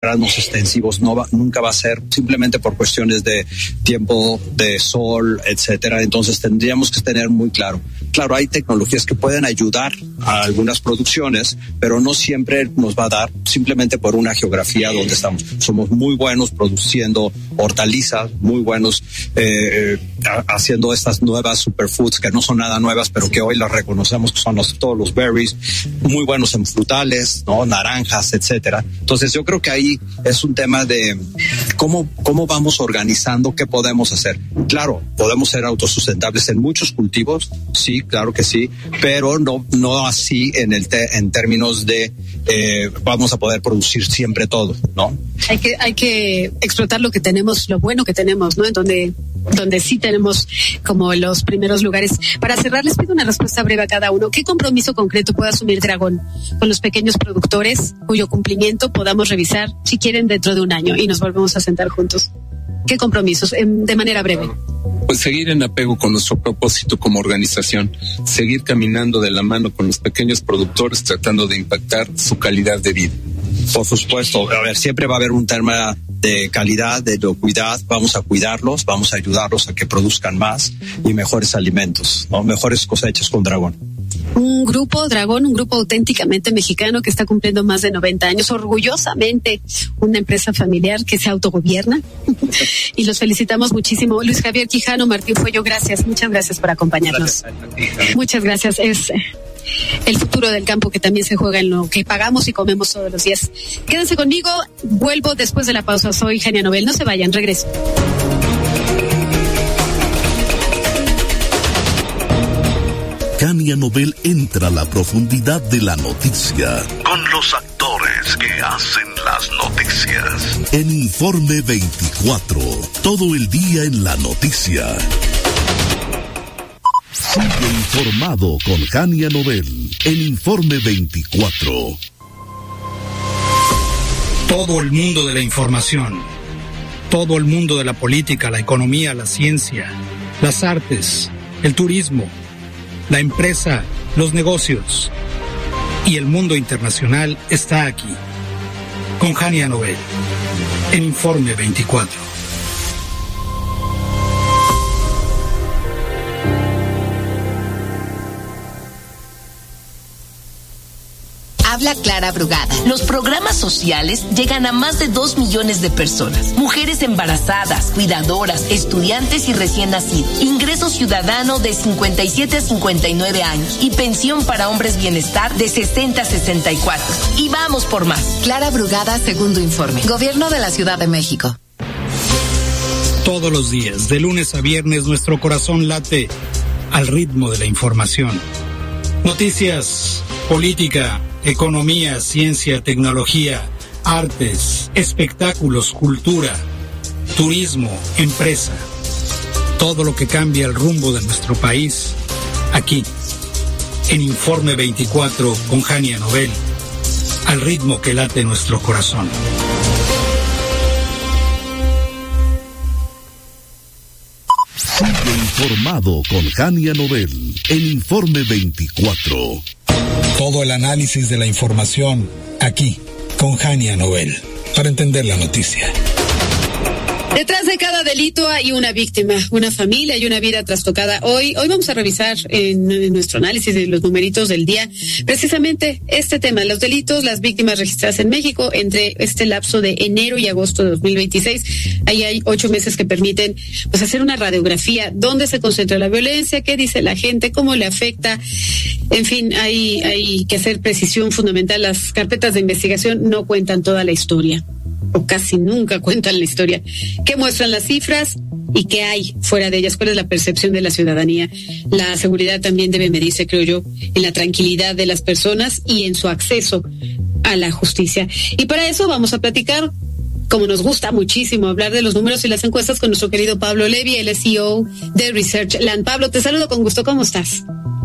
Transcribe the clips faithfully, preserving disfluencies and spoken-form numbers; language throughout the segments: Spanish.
granos extensivos no va, nunca va a ser, simplemente por cuestiones de tiempo, de sol, etcétera. Entonces tendríamos que tener muy claro. Claro, hay tecnologías que pueden ayudar a algunas producciones, pero no siempre nos va a dar, simplemente por una geografía donde estamos. Somos muy buenos produciendo hortalizas, muy buenos eh, haciendo estas nuevas superfoods que no son nada nuevas, pero que hoy las reconocemos, que son los, todos los berries, muy buenos en frutales, ¿no? Naranjas, etcétera. Entonces yo creo que ahí es un tema de cómo, cómo vamos organizando, qué podemos hacer. Claro, podemos ser autosustentables en muchos cultivos, sí, claro que sí, pero no, no así en el te, en términos de eh, vamos a poder producir siempre todo, ¿no? Hay que, hay que explotar lo que tenemos, lo bueno que tenemos, ¿no? En donde, donde sí tenemos como los primeros lugares. Para cerrar, les pido una respuesta breve a cada uno. ¿Qué compromiso concreto puede asumir Dragón con los pequeños productores cuyo cumplimiento podamos revisar, si quieren, dentro de un año y nos volvemos a sentar juntos? ¿Qué compromisos? De manera breve. Pues seguir en apego con nuestro propósito como organización, seguir caminando de la mano con los pequeños productores tratando de impactar su calidad de vida. Por supuesto, a ver, siempre va a haber un tema de calidad, de inocuidad. Vamos a cuidarlos, vamos a ayudarlos a que produzcan más y mejores alimentos, ¿no? Mejores cosechas con Dragón. Un grupo, Dragón, un grupo auténticamente mexicano que está cumpliendo más de noventa años, orgullosamente una empresa familiar que se autogobierna. Y los felicitamos muchísimo. Luis Javier Quijano, Martín Fuello, gracias, muchas gracias por acompañarnos. Gracias. Muchas gracias. Es el futuro del campo que también se juega en lo que pagamos y comemos todos los días. Quédense conmigo, vuelvo después de la pausa. Soy Jania Nobel, no se vayan, regreso. Jania Nobel entra a la profundidad de la noticia con los actores que hacen las noticias. En Informe veinticuatro, todo el día en la noticia. Sigue informado con Jania Nobel en Informe veinticuatro. Todo el mundo de la información, todo el mundo de la política, la economía, la ciencia, las artes, el turismo, la empresa, los negocios y el mundo internacional está aquí, con Jania Nobel, en Informe veinticuatro. Habla Clara Brugada. Los programas sociales llegan a más de dos millones de personas. Mujeres embarazadas, cuidadoras, estudiantes y recién nacidos. Ingreso ciudadano de cincuenta y siete a cincuenta y nueve años. Y pensión para hombres bienestar de sesenta a sesenta y cuatro. Y vamos por más. Clara Brugada, segundo informe. Gobierno de la Ciudad de México. Todos los días, de lunes a viernes, nuestro corazón late al ritmo de la información. Noticias, política, economía, ciencia, tecnología, artes, espectáculos, cultura, turismo, empresa. Todo lo que cambia el rumbo de nuestro país, aquí, en Informe veinticuatro con Jania Nobel, al ritmo que late nuestro corazón. Sigue informado con Jania Nobel en Informe veinticuatro. Todo el análisis de la información aquí, con Jania Nobel, para entender la noticia. Detrás de cada delito hay una víctima, una familia y una vida trastocada. Hoy, hoy vamos a revisar en, en nuestro análisis de los numeritos del día precisamente este tema, los delitos, las víctimas registradas en México entre este lapso de enero y agosto de dos mil veintiséis. Ahí hay ocho meses que permiten pues hacer una radiografía, dónde se concentra la violencia, qué dice la gente, cómo le afecta. En fin, hay, hay que hacer precisión fundamental. Las carpetas de investigación no cuentan toda la historia, o casi nunca cuentan la historia. ¿Qué muestran las cifras y qué hay fuera de ellas? ¿Cuál es la percepción de la ciudadanía? La seguridad también debe medirse, creo yo, en la tranquilidad de las personas y en su acceso a la justicia. Y para eso vamos a platicar, como nos gusta muchísimo hablar de los números y las encuestas, con nuestro querido Pablo Levy, el C E O de Research Land. Pablo, te saludo con gusto, ¿cómo estás?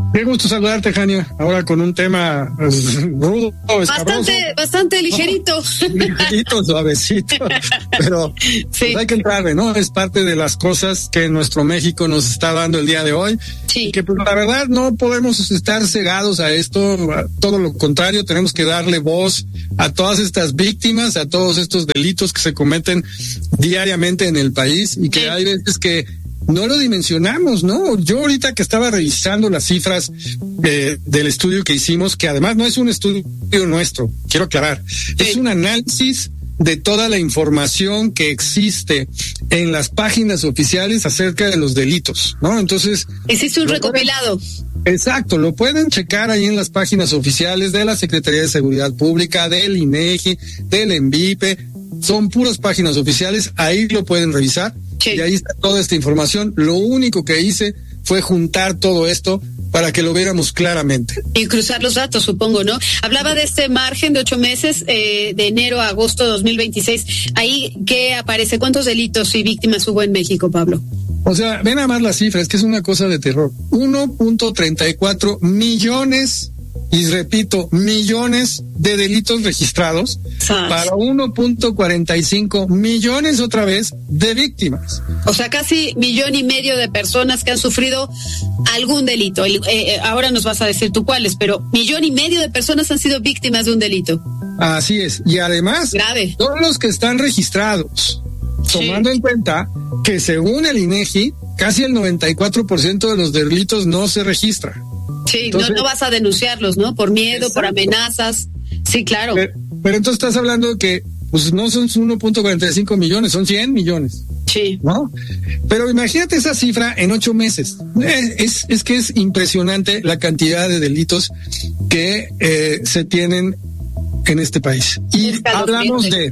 Qué gusto saludarte, Jania. Ahora con un tema pues, rudo, bastante, bastante ligerito. No, ligerito, suavecito. Pero sí. Pues hay que entrarle, ¿no? Es parte de las cosas que nuestro México nos está dando el día de hoy. Sí. Que pues la verdad no podemos estar cegados a esto. A todo lo contrario, tenemos que darle voz a todas estas víctimas, a todos estos delitos que se cometen diariamente en el país y que sí. Hay veces que no lo dimensionamos, ¿no? Yo ahorita que estaba revisando las cifras eh, del estudio que hicimos, que además no es un estudio nuestro, quiero aclarar, sí. Es un análisis de toda la información que existe en las páginas oficiales acerca de los delitos, ¿no? Entonces... Hiciste un recopilado. Pueden, exacto, lo pueden checar ahí en las páginas oficiales de la Secretaría de Seguridad Pública, del INEGI, del ENVIPE, son puras páginas oficiales, ahí lo pueden revisar. Sí. Y ahí está toda esta información. Lo único que hice fue juntar todo esto para que lo viéramos claramente. Y cruzar los datos, supongo, ¿no? Hablaba de este margen de ocho meses, eh, de enero a agosto de dos mil veintiséis. Ahí, ¿qué aparece? ¿Cuántos delitos y víctimas hubo en México, Pablo? O sea, ven nada más las cifras, que es una cosa de terror. uno punto treinta y cuatro millones, y repito, millones de delitos registrados ¿sabes? Para uno punto cuarenta y cinco millones otra vez de víctimas. O sea, casi millón y medio de personas que han sufrido algún delito. Eh, eh, ahora nos vas a decir tú cuáles, pero millón y medio de personas han sido víctimas de un delito. Así es. Y además, grave. Todos los que están registrados, sí. Tomando en cuenta que según el INEGI, casi el noventa y cuatro por ciento de los delitos no se registra. Sí, entonces, no, no vas a denunciarlos, ¿no? Por miedo, exacto. Por amenazas. Sí, claro. Pero, pero entonces estás hablando de que pues no son uno punto cuarenta y cinco millones, son cien millones. Sí. ¿No? Pero imagínate esa cifra en ocho meses. Es, es, es que es impresionante la cantidad de delitos que eh, se tienen en este país. Y hablamos de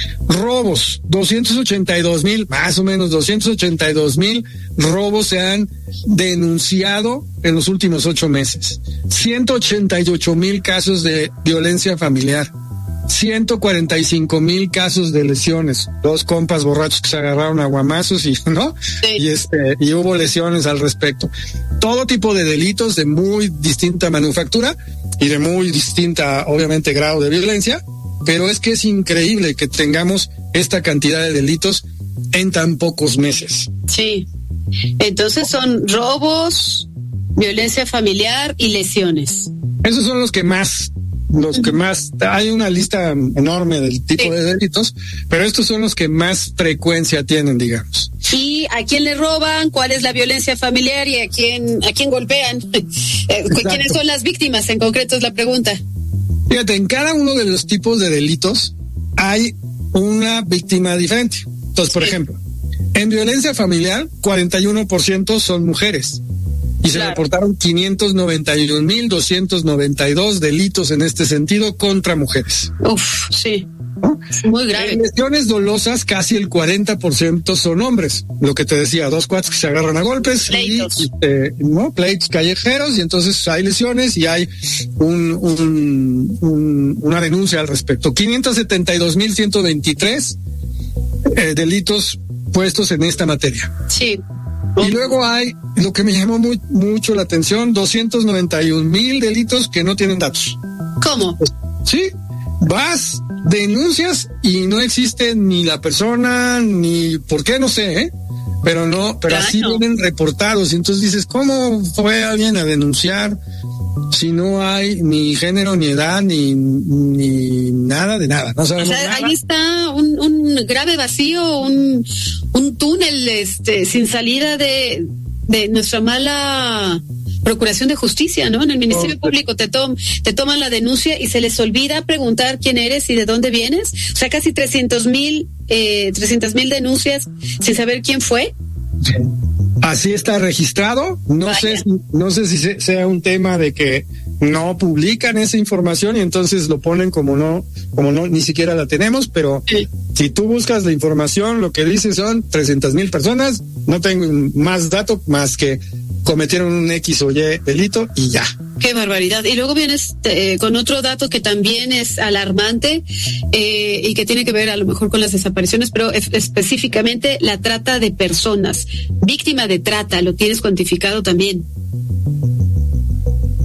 robos, doscientos ochenta y dos mil, más o menos doscientos ochenta y dos mil robos se han denunciado en los últimos ocho meses. ciento ochenta y ocho mil casos de violencia familiar. ciento cuarenta y cinco mil casos de lesiones, dos compas borrachos que se agarraron a guamazos y no, sí. y este y hubo lesiones al respecto. Todo tipo de delitos de muy distinta manufactura y de muy distinta, obviamente, grado de violencia, pero es que es increíble que tengamos esta cantidad de delitos en tan pocos meses. Sí. Entonces son robos, violencia familiar y lesiones. Esos son los que más los que más, hay una lista enorme del tipo sí. de delitos, pero estos son los que más frecuencia tienen, digamos. ¿Y a quién le roban? ¿Cuál es la violencia familiar? ¿Y a quién, a quién golpean? ¿Quiénes son las víctimas en concreto? Es la pregunta. Fíjate, en cada uno de los tipos de delitos hay una víctima diferente. Entonces, por sí. ejemplo, en violencia familiar, cuarenta y uno por ciento son mujeres. Y se claro. reportaron quinientos noventa y un mil doscientos noventa y dos delitos en este sentido contra mujeres. Uf, sí. ¿No? Muy grave. En lesiones dolosas, casi el cuarenta por ciento son hombres. Lo que te decía, dos cuates que se agarran a golpes. Pleitos. Y, eh, ¿no? Pleitos callejeros, y entonces hay lesiones y hay un, un, un, una denuncia al respecto. quinientos setenta y dos mil ciento veintitrés eh, delitos puestos en esta materia. Sí. Y luego hay, lo que me llamó muy, mucho la atención, doscientos noventa y un mil delitos que no tienen datos. ¿Cómo? Sí, vas, denuncias y no existe ni la persona, ni por qué, no sé, ¿eh? Pero no, pero claro. así vienen reportados. Y entonces dices, ¿cómo fue alguien a denunciar si no hay ni género, ni edad, ni, ni nada de nada? No sabemos o sea, nada. Ahí está un, un grave vacío, un, un túnel este, sin salida de, de nuestra mala procuración de justicia, ¿no? En el Ministerio oh, Público te, tom, te toman la denuncia y se les olvida preguntar quién eres y de dónde vienes. O sea, casi trescientos mil, eh, trescientos mil denuncias sin saber quién fue. Sí. Así está registrado. No Vaya. sé, si, no sé si sea un tema de que no publican esa información y entonces lo ponen como no, como no, ni siquiera la tenemos, pero sí. si tú buscas la información, lo que dice son trescientas mil personas. No tengo más dato más que cometieron un X o Y delito y ya. Qué barbaridad. Y luego vienes eh, con otro dato que también es alarmante eh, y que tiene que ver a lo mejor con las desapariciones, pero es, específicamente la trata de personas. Víctima de trata, ¿lo tienes cuantificado también?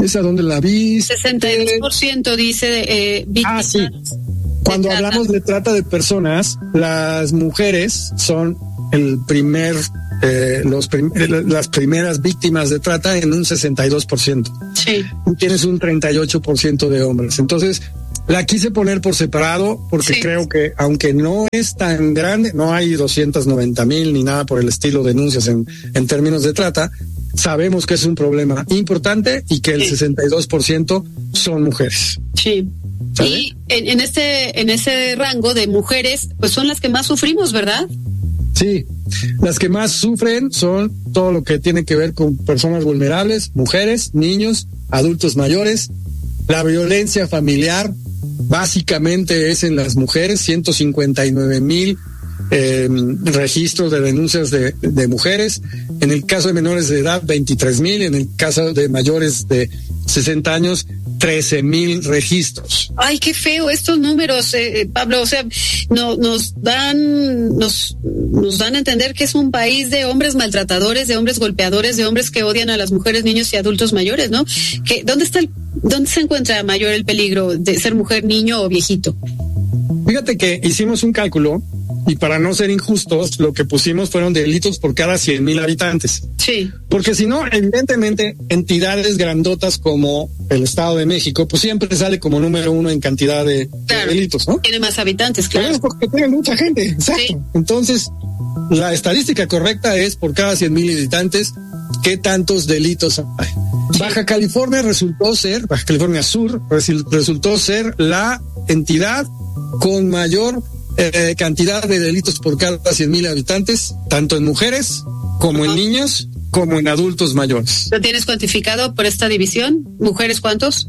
¿Esa dónde la viste? sesenta y dos por ciento dice eh, víctimas. Ah, sí. Cuando de hablamos de trata de personas, las mujeres son el primer, eh, los prim las primeras víctimas de trata en un sesenta y dos por ciento. Sí. Y tienes un treinta y ocho por ciento de hombres. Entonces, la quise poner por separado porque sí. creo que aunque no es tan grande, no hay doscientos noventa mil ni nada por el estilo denuncias en, en términos de trata, sabemos que es un problema importante y que el sí. sesenta y dos por ciento son mujeres. Sí. ¿Sabe? Y en, en este en ese rango de mujeres, pues son las que más sufrimos, ¿verdad? Sí, las que más sufren son todo lo que tiene que ver con personas vulnerables, mujeres, niños, adultos mayores. La violencia familiar básicamente es en las mujeres, ciento cincuenta y nueve mil eh, registros de denuncias de, de mujeres. En el caso de menores de edad, veintitrés mil. En el caso de mayores de sesenta años, trece mil registros. Ay, qué feo estos números, eh, Pablo. O sea, no, nos dan, nos, nos dan a entender que es un país de hombres maltratadores, de hombres golpeadores, de hombres que odian a las mujeres, niños y adultos mayores, ¿no? Que, ¿dónde está el, dónde se encuentra mayor el peligro de ser mujer, niño o viejito? Fíjate que hicimos un cálculo y para no ser injustos, lo que pusimos fueron delitos por cada cien mil habitantes. Sí. Porque si no, evidentemente, entidades grandotas como el Estado de México, pues siempre sale como número uno en cantidad de, claro, de delitos, ¿no? Tiene más habitantes, claro. Pero es porque tiene mucha gente, exacto. Sí. Entonces, la estadística correcta es por cada cien mil habitantes, ¿qué tantos delitos hay? Sí. Baja California resultó ser, Baja California Sur, resultó ser la entidad con mayor Eh, cantidad de delitos por cada cien mil habitantes, tanto en mujeres como en niños, como en adultos mayores. ¿Lo tienes cuantificado por esta división? ¿Mujeres cuántos?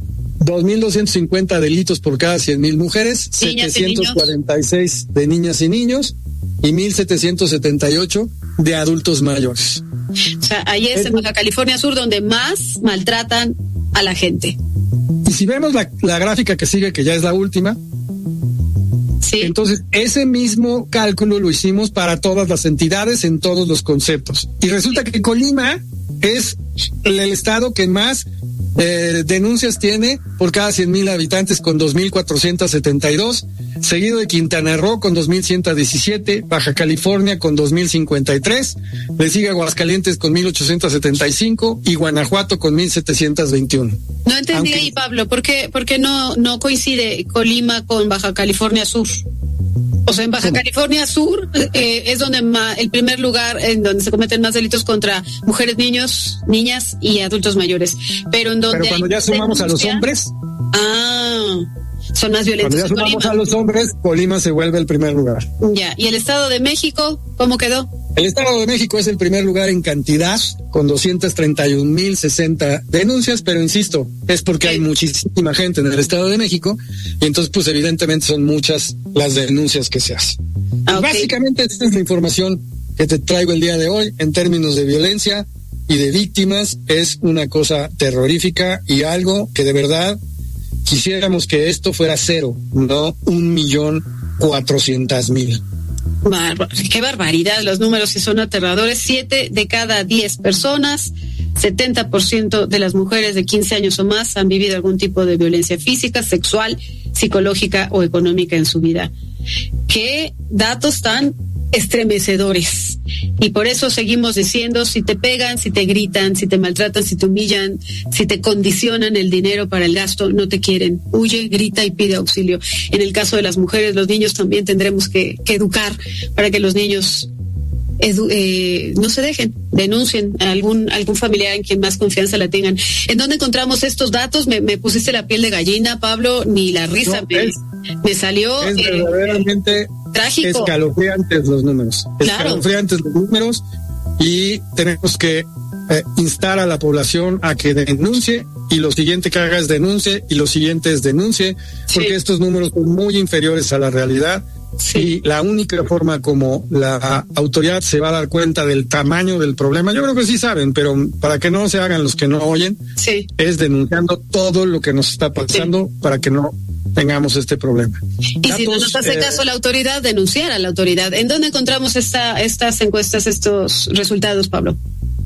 dos mil doscientos cincuenta delitos por cada cien mil mujeres, setecientos cuarenta y seis de niñas y niños y mil setecientos setenta y ocho de adultos mayores. O sea, ahí es, es en Baja California Sur donde más maltratan a la gente. Y si vemos la, la gráfica que sigue, que ya es la última, sí. Entonces, ese mismo cálculo lo hicimos para todas las entidades en todos los conceptos. Y resulta que Colima es el, el estado que más eh, denuncias tiene por cada cien mil habitantes con dos mil cuatrocientos setenta y dos, seguido de Quintana Roo con dos mil ciento diecisiete, Baja California con dos mil cincuenta y tres, le sigue Aguascalientes con mil ochocientos setenta y cinco y Guanajuato con mil setecientos veintiuno. No entendí Aunque... ahí, Pablo, ¿por qué, por qué no, no coincide Colima con Baja California Sur? O sea, en Baja ¿Cómo? California Sur eh, es donde ma, el primer lugar en donde se cometen más delitos contra mujeres, niños, niñas y adultos mayores. Pero en donde Pero cuando ya sumamos denuncia, a los hombres. Ah, son más violentos. Cuando ya sumamos a los hombres, Colima se vuelve el primer lugar. Ya, ¿y el Estado de México cómo quedó? El Estado de México es el primer lugar en cantidad, con doscientos treinta y un mil sesenta denuncias, pero insisto, es porque hay muchísima gente en el Estado de México, y entonces pues evidentemente son muchas las denuncias que se hacen. Okay. Básicamente esta es la información que te traigo el día de hoy en términos de violencia y de víctimas. Es una cosa terrorífica y algo que de verdad quisiéramos que esto fuera cero, no un millón cuatrocientas mil. Bar qué barbaridad, los números sí son aterradores. Siete de cada diez personas, setenta por ciento de las mujeres de quince años o más han vivido algún tipo de violencia física, sexual, psicológica o económica en su vida. Qué datos tan estremecedores. Y por eso seguimos diciendo, si te pegan, si te gritan, si te maltratan, si te humillan, si te condicionan el dinero para el gasto, no te quieren. Huye, grita y pide auxilio. En el caso de las mujeres, los niños también tendremos que, que educar para que los niños edu eh, no se dejen, denuncien a algún, algún familiar en quien más confianza la tengan. ¿En dónde encontramos estos datos? Me, me pusiste la piel de gallina, Pablo, ni la risa no, me, es, me salió. Es eh, verdaderamente trágico. Escalofriantes los números. Claro. Escalofriantes los números y tenemos que eh, instar a la población a que denuncie y lo siguiente que haga es denuncie y lo siguiente es denuncie, porque sí. estos números son muy inferiores a la realidad. Sí. Y la única forma como la autoridad se va a dar cuenta del tamaño del problema, yo creo que sí saben, pero para que no se hagan los que no oyen, sí. es denunciando todo lo que nos está pasando sí. para que no tengamos este problema. Y Datos, si no nos hace eh, caso la autoridad, denunciar a la autoridad. ¿En dónde encontramos esta, estas encuestas, estos resultados, Pablo?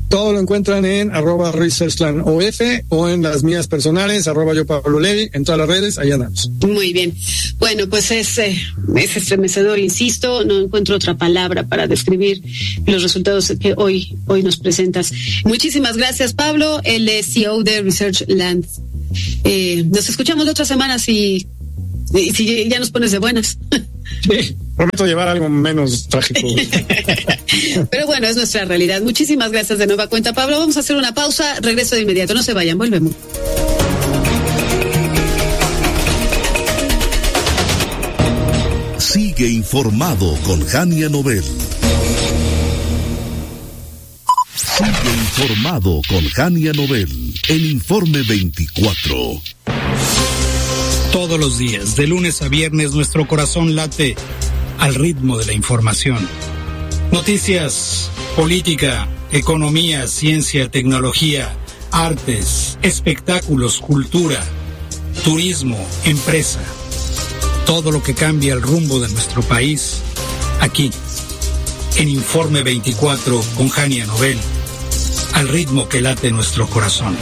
Todo lo encuentran en arroba researchland O F o en las mías personales, arroba yo Pablo Levi, en todas las redes, allá andamos. Muy bien. Bueno, pues es, eh, es estremecedor, insisto, no encuentro otra palabra para describir los resultados que hoy, hoy nos presentas. Muchísimas gracias, Pablo, el C E O de Researchland. Eh, nos escuchamos la otra semana si, si ya nos pones de buenas. Sí, prometo llevar algo menos trágico. Pero bueno, es nuestra realidad. Muchísimas gracias de nueva cuenta, Pablo. Vamos a hacer una pausa, regreso de inmediato. No se vayan, volvemos. Sigue informado con Jania Nobel. Sigue informado con Jania Nobel. El Informe veinticuatro. Todos los días, de lunes a viernes, nuestro corazón late al ritmo de la información. Noticias, política, economía, ciencia, tecnología, artes, espectáculos, cultura, turismo, empresa. Todo lo que cambia el rumbo de nuestro país, aquí, en Informe veinticuatro con Jania Nobel, al ritmo que late nuestro corazón.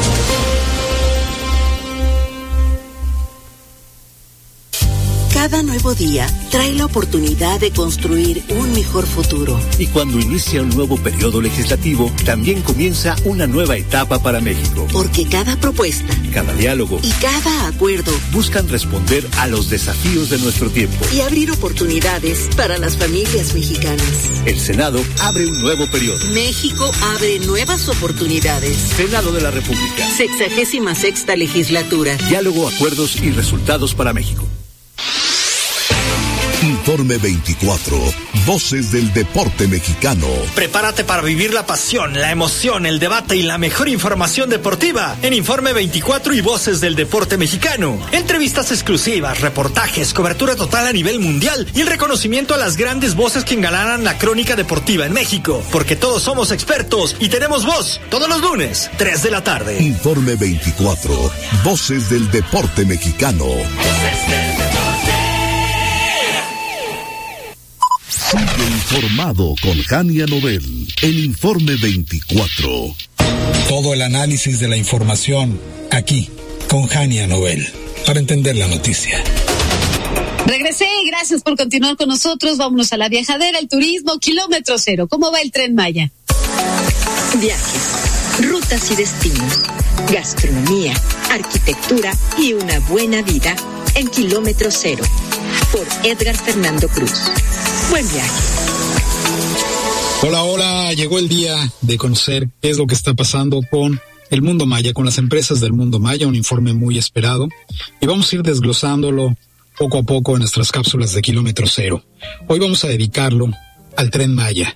Cada nuevo día trae la oportunidad de construir un mejor futuro. Y cuando inicia un nuevo periodo legislativo, también comienza una nueva etapa para México. Porque cada propuesta, cada diálogo y cada acuerdo buscan responder a los desafíos de nuestro tiempo y abrir oportunidades para las familias mexicanas. El Senado abre un nuevo periodo. México abre nuevas oportunidades. Senado de la República. Sexagésima sexta legislatura. Diálogo, acuerdos y resultados para México. Informe veinticuatro, Voces del Deporte Mexicano. Prepárate para vivir la pasión, la emoción, el debate y la mejor información deportiva en Informe veinticuatro y Voces del Deporte Mexicano. Entrevistas exclusivas, reportajes, cobertura total a nivel mundial y el reconocimiento a las grandes voces que engalanan la crónica deportiva en México. Porque todos somos expertos y tenemos voz todos los lunes, tres de la tarde. Informe veinticuatro, Voces del Deporte Mexicano. Sigue informado con Jania Nobel. El Informe veinticuatro. Todo el análisis de la información aquí con Jania Nobel para entender la noticia. Regresé y gracias por continuar con nosotros. Vámonos a la viajadera, el turismo, kilómetro cero. ¿Cómo va el Tren Maya? Viajes, rutas y destinos, gastronomía, arquitectura y una buena vida en kilómetro cero. Por Edgar Fernando Cruz. Buen viaje. Hola, hola. Llegó el día de conocer qué es lo que está pasando con el mundo maya, con las empresas del mundo maya, un informe muy esperado. Y vamos a ir desglosándolo poco a poco en nuestras cápsulas de kilómetro cero. Hoy vamos a dedicarlo al Tren Maya.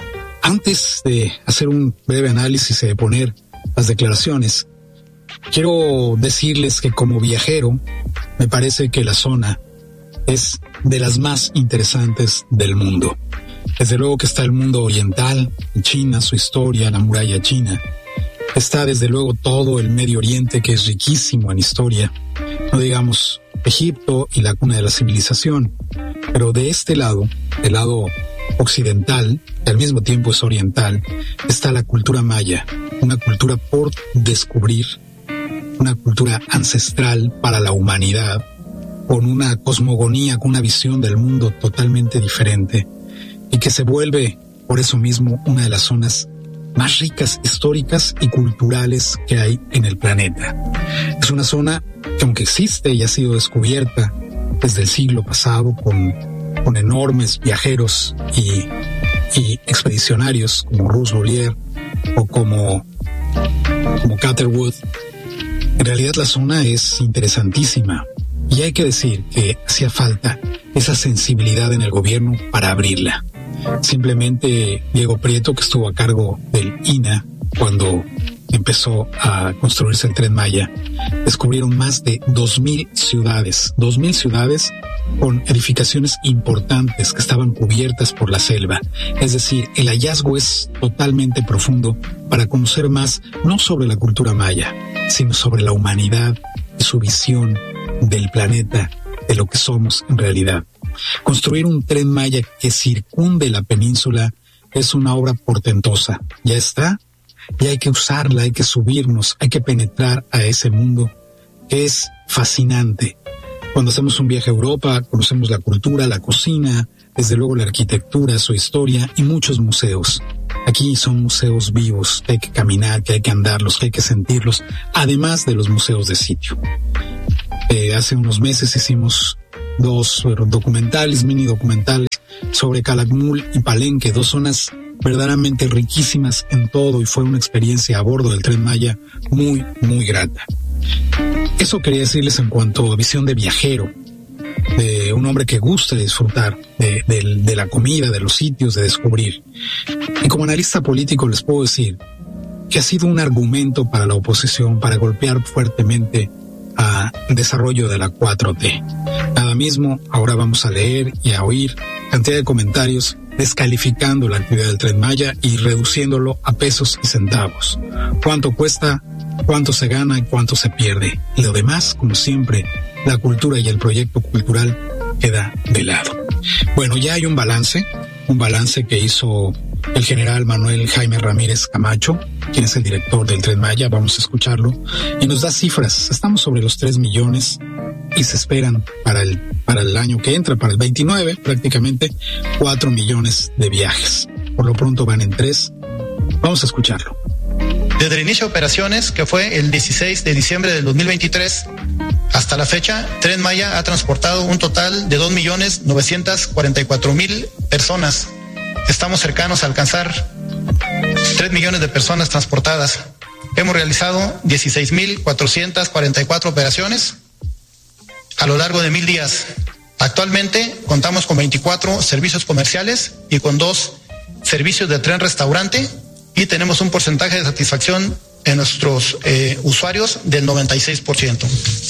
Antes de hacer un breve análisis y de poner las declaraciones, quiero decirles que como viajero, me parece que la zona es de las más interesantes del mundo. Desde luego que está el mundo oriental, China, su historia, la muralla china. Está desde luego todo el Medio Oriente, que es riquísimo en historia. No digamos Egipto y la cuna de la civilización. Pero de este lado, del lado occidental, que al mismo tiempo es oriental, está la cultura maya, una cultura por descubrir, una cultura ancestral para la humanidad, con una cosmogonía, con una visión del mundo totalmente diferente y que se vuelve, por eso mismo, una de las zonas más ricas, históricas y culturales que hay en el planeta. Es una zona que, aunque existe y ha sido descubierta desde el siglo pasado con, con enormes viajeros y, y expedicionarios como Ruth Rollier o como, como Catherwood, en realidad la zona es interesantísima. Y hay que decir que hacía falta esa sensibilidad en el gobierno para abrirla. Simplemente Diego Prieto, que estuvo a cargo del I N A cuando empezó a construirse el Tren Maya, descubrieron más de dos mil ciudades, dos mil ciudades con edificaciones importantes que estaban cubiertas por la selva. Es decir, el hallazgo es totalmente profundo para conocer más, no sobre la cultura maya, sino sobre la humanidad y su visión del planeta, de lo que somos en realidad. Construir un Tren Maya que circunde la península es una obra portentosa. Ya está, y hay que usarla, hay que subirnos, hay que penetrar a ese mundo que es fascinante. Cuando hacemos un viaje a Europa, conocemos la cultura, la cocina, desde luego la arquitectura, su historia y muchos museos. Aquí son museos vivos, que hay que caminar, que hay que andarlos, que hay que sentirlos, además de los museos de sitio. Eh, hace unos meses hicimos dos documentales, mini documentales, sobre Calakmul y Palenque, dos zonas verdaderamente riquísimas en todo, y fue una experiencia a bordo del Tren Maya muy, muy grata. Eso quería decirles en cuanto a visión de viajero, de un hombre que gusta disfrutar de, de, de la comida, de los sitios, de descubrir. Y como analista político les puedo decir que ha sido un argumento para la oposición para golpear fuertemente al desarrollo de la cuatro T. Nada mismo, ahora vamos a leer y a oír cantidad de comentarios descalificando la actividad del Tren Maya y reduciéndolo a pesos y centavos. ¿Cuánto cuesta? ¿Cuánto se gana y cuánto se pierde? Y lo demás, como siempre, la cultura y el proyecto cultural queda de lado. Bueno, ya hay un balance, un balance que hizo el general Manuel Jaime Ramírez Camacho, quien es el director del Tren Maya. Vamos a escucharlo y nos da cifras. Estamos sobre los tres millones y se esperan para el, para el año que entra, para el veintinueve, prácticamente cuatro millones de viajes. Por lo pronto van en tres. Vamos a escucharlo. Desde el inicio de operaciones, que fue el dieciséis de diciembre del dos mil veintitrés, hasta la fecha, Tren Maya ha transportado un total de dos millones novecientos cuarenta y cuatro mil personas. Estamos cercanos a alcanzar tres millones de personas transportadas. Hemos realizado dieciséis mil cuatrocientas cuarenta y cuatro operaciones a lo largo de mil días. Actualmente contamos con veinticuatro servicios comerciales y con dos servicios de tren restaurante, y tenemos un porcentaje de satisfacción en nuestros eh, usuarios del noventa y seis por ciento.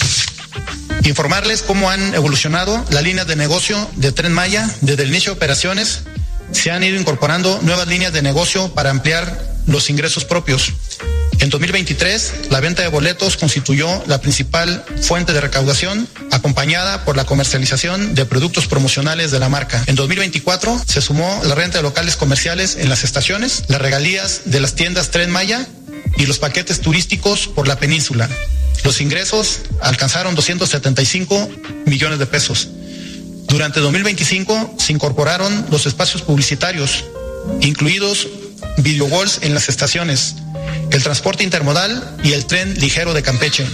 Informarles cómo han evolucionado las líneas de negocio de Tren Maya. Desde el inicio de operaciones se han ido incorporando nuevas líneas de negocio para ampliar los ingresos propios. En dos mil veintitrés, la venta de boletos constituyó la principal fuente de recaudación, acompañada por la comercialización de productos promocionales de la marca. En dos mil veinticuatro se sumó la renta de locales comerciales en las estaciones, las regalías de las tiendas Tren Maya y los paquetes turísticos por la península. Los ingresos alcanzaron doscientos setenta y cinco millones de pesos. Durante dos mil veinticinco se incorporaron los espacios publicitarios, incluidos video walls en las estaciones, el transporte intermodal y el tren ligero de Campeche.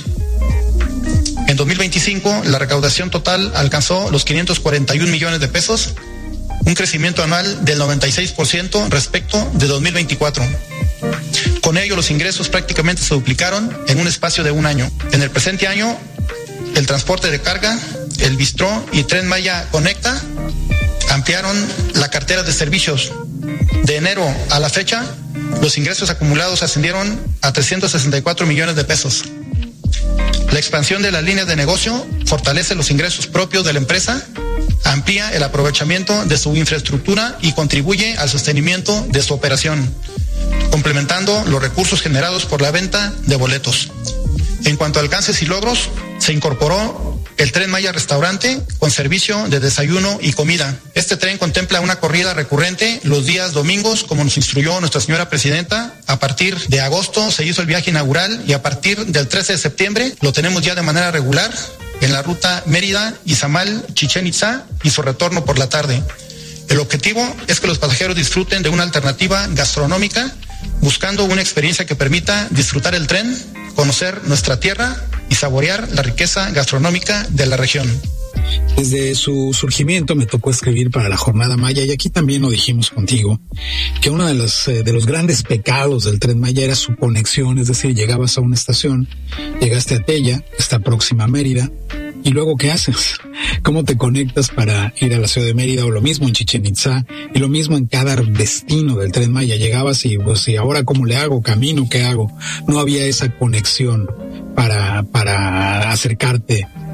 En dos mil veinticinco, la recaudación total alcanzó los quinientos cuarenta y un millones de pesos, un crecimiento anual del noventa y seis por ciento respecto de dos mil veinticuatro. Con ello, los ingresos prácticamente se duplicaron en un espacio de un año. En el presente año, el transporte de carga, el bistró y Tren Maya Conecta ampliaron la cartera de servicios. De enero a la fecha, los ingresos acumulados ascendieron a trescientos sesenta y cuatro millones de pesos. La expansión de las líneas de negocio fortalece los ingresos propios de la empresa, amplía el aprovechamiento de su infraestructura y contribuye al sostenimiento de su operación, complementando los recursos generados por la venta de boletos. En cuanto a alcances y logros, se incorporó el Tren Maya Restaurante con servicio de desayuno y comida. Este tren contempla una corrida recurrente los días domingos, como nos instruyó nuestra señora presidenta. A partir de agosto se hizo el viaje inaugural y a partir del trece de septiembre lo tenemos ya de manera regular en la ruta Mérida, Izamal, Chichén Itzá y su retorno por la tarde. El objetivo es que los pasajeros disfruten de una alternativa gastronómica, buscando una experiencia que permita disfrutar el tren, conocer nuestra tierra y saborear la riqueza gastronómica de la región. Desde su surgimiento me tocó escribir para la Jornada Maya, y aquí también lo dijimos contigo, que uno de los, eh, de los grandes pecados del Tren Maya era su conexión, es decir, llegabas a una estación, llegaste a Tella, está próxima a Mérida, y luego ¿qué haces? ¿Cómo te conectas para ir a la ciudad de Mérida? O lo mismo en Chichén Itzá, y lo mismo en cada destino del Tren Maya. Llegabas y pues, ¿y ahora cómo le hago? ¿Camino? ¿Qué hago? No había esa conexión para, para acercarte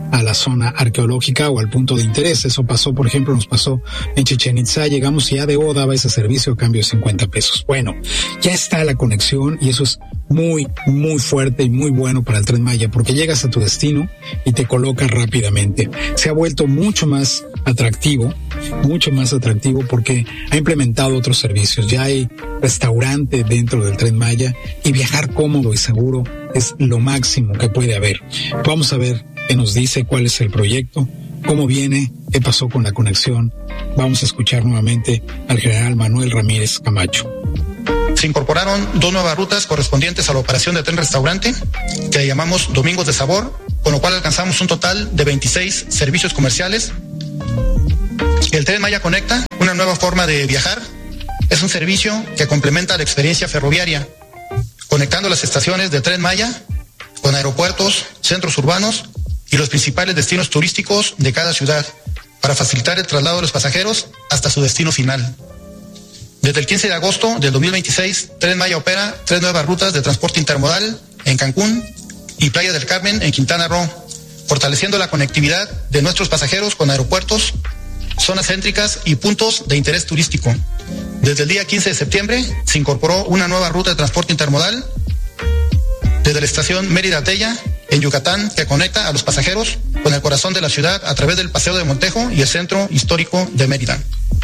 a la zona arqueológica o al punto de interés. Eso pasó, por ejemplo, nos pasó en Chichén Itzá. Llegamos y ya de O daba ese servicio a cambio de cincuenta pesos. Bueno, ya está la conexión y eso es muy, muy fuerte y muy bueno para el Tren Maya, porque llegas a tu destino y te colocas rápidamente. Se ha vuelto mucho más atractivo, mucho más atractivo porque ha implementado otros servicios. Ya hay restaurante dentro del Tren Maya y viajar cómodo y seguro es lo máximo que puede haber. Vamos a ver qué nos dice, cuál es el proyecto, cómo viene, qué pasó con la conexión. Vamos a escuchar nuevamente al general Manuel Ramírez Camacho. Se incorporaron dos nuevas rutas correspondientes a la operación de tren restaurante, que llamamos Domingos de Sabor, con lo cual alcanzamos un total de veintiséis servicios comerciales. El Tren Maya Conecta, una nueva forma de viajar, es un servicio que complementa la experiencia ferroviaria, conectando las estaciones de Tren Maya con aeropuertos, centros urbanos y los principales destinos turísticos de cada ciudad, para facilitar el traslado de los pasajeros hasta su destino final. Desde el quince de agosto del dos mil veintiséis, Tren Maya opera tres nuevas rutas de transporte intermodal en Cancún y Playa del Carmen en Quintana Roo, fortaleciendo la conectividad de nuestros pasajeros con aeropuertos, zonas céntricas y puntos de interés turístico. Desde el día quince de septiembre se incorporó una nueva ruta de transporte intermodal desde la estación Mérida Tella en Yucatán, que conecta a los pasajeros con el corazón de la ciudad a través del Paseo de Montejo y el centro histórico de Mérida.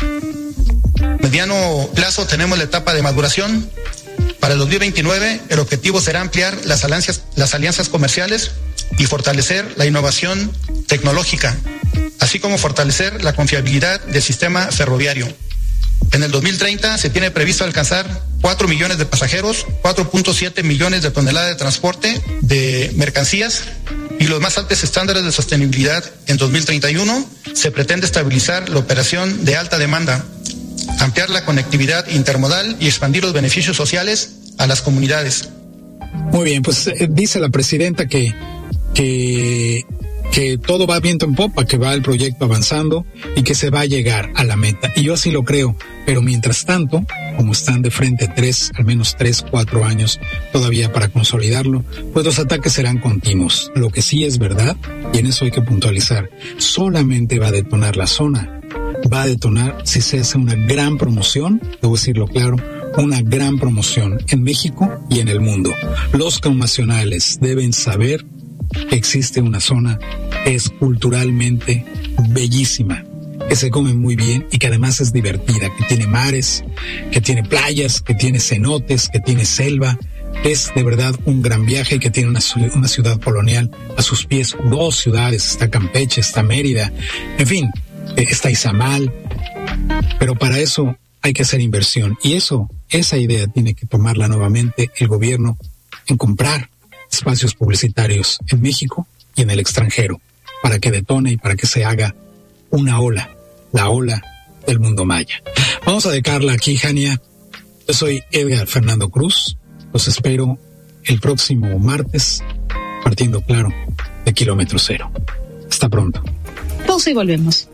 Mediano plazo tenemos la etapa de maduración. Para el dos mil veintinueve el objetivo será ampliar las alianzas, las alianzas comerciales y fortalecer la innovación tecnológica, así como fortalecer la confiabilidad del sistema ferroviario. En el dos mil treinta se tiene previsto alcanzar cuatro millones de pasajeros, cuatro punto siete millones de toneladas de transporte de mercancías y los más altos estándares de sostenibilidad. En dos mil treinta y uno se pretende estabilizar la operación de alta demanda, ampliar la conectividad intermodal y expandir los beneficios sociales a las comunidades. Muy bien, pues eh, dice la presidenta que, que, que todo va viento en popa, que va el proyecto avanzando y que se va a llegar a la meta. Y yo así lo creo, pero mientras tanto, como están de frente tres, al menos tres, cuatro años todavía para consolidarlo, pues los ataques serán continuos. Lo que sí es verdad, y en eso hay que puntualizar, solamente va a detonar la zona. Va a detonar si se hace una gran promoción, debo decirlo claro, una gran promoción en México y en el mundo. Los connacionales deben saber que existe una zona que es culturalmente bellísima, que se come muy bien y que además es divertida, que tiene mares, que tiene playas, que tiene cenotes, que tiene selva. Es de verdad un gran viaje, que tiene una, una ciudad colonial a sus pies, dos ciudades, está Campeche, está Mérida, en fin, está Izamal, pero para eso hay que hacer inversión y eso, esa idea tiene que tomarla nuevamente el gobierno en comprar espacios publicitarios en México y en el extranjero para que detone y para que se haga una ola, la ola del mundo maya. Vamos a dejarla aquí, Jania. Yo soy Edgar Fernando Cruz, los espero el próximo martes, partiendo claro de Kilómetro Cero. Hasta pronto. Pausa y volvemos.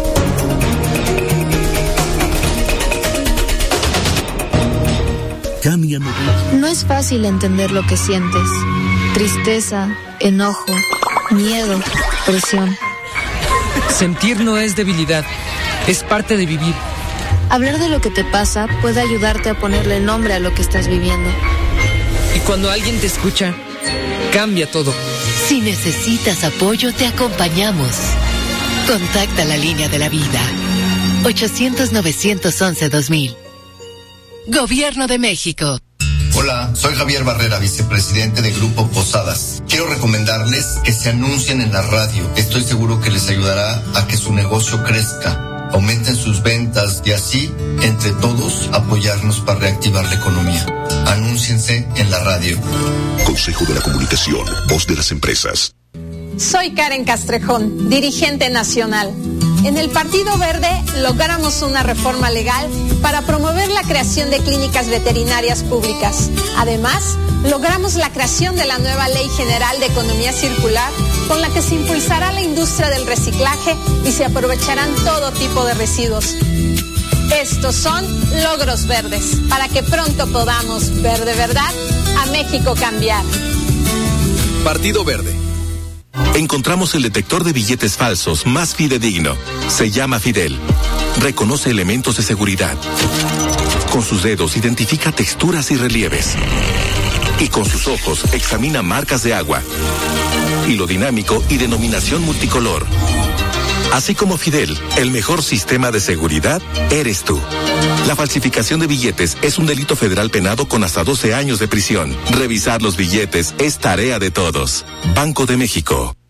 No es fácil entender lo que sientes. Tristeza, enojo, miedo, presión. Sentir no es debilidad, es parte de vivir. Hablar de lo que te pasa puede ayudarte a ponerle nombre a lo que estás viviendo. Y cuando alguien te escucha, cambia todo. Si necesitas apoyo, te acompañamos. Contacta la línea de la vida. ochocientos, novecientos once, dos mil. Gobierno de México. Hola, soy Javier Barrera, vicepresidente de Grupo Posadas. Quiero recomendarles que se anuncien en la radio. Estoy seguro que les ayudará a que su negocio crezca, aumenten sus ventas y así, entre todos, apoyarnos para reactivar la economía. Anúnciense en la radio. Consejo de la Comunicación, voz de las empresas. Soy Karen Castrejón, dirigente nacional. En el Partido Verde logramos una reforma legal para promover la creación de clínicas veterinarias públicas. Además, logramos la creación de la nueva Ley General de Economía Circular, con la que se impulsará la industria del reciclaje y se aprovecharán todo tipo de residuos. Estos son logros verdes, para que pronto podamos ver de verdad a México cambiar. Partido Verde. Encontramos el detector de billetes falsos más fidedigno. Se llama Fidel. Reconoce elementos de seguridad. Con sus dedos identifica texturas y relieves. Y con sus ojos examina marcas de agua, hilo dinámico y denominación multicolor. Así como Fidel, el mejor sistema de seguridad eres tú. La falsificación de billetes es un delito federal penado con hasta doce años de prisión. Revisar los billetes es tarea de todos. Banco de México.